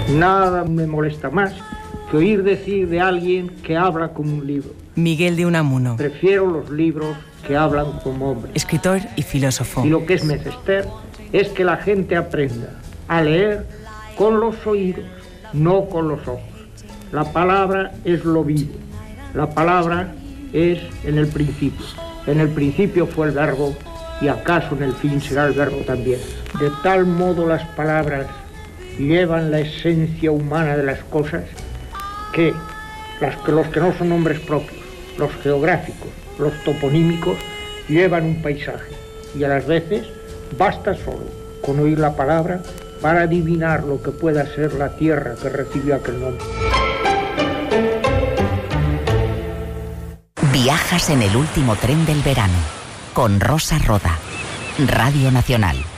Nada me molesta más que oír decir de alguien que habla como un libro. Miguel de Unamuno. Prefiero los libros que hablan como hombres. Escritor y filósofo. Y lo que es menester es que la gente aprenda a leer con los oídos, no con los ojos. La palabra es lo vivo. La palabra es en el principio. En el principio fue el verbo y acaso en el fin será el verbo también. De tal modo las palabras llevan la esencia humana de las cosas que los que no son nombres propios, los geográficos, los toponímicos, llevan un paisaje y a las veces basta solo con oír la palabra para adivinar lo que pueda ser la tierra que recibió aquel nombre. Viajas en el último tren del verano con Rosa Roda, Radio Nacional.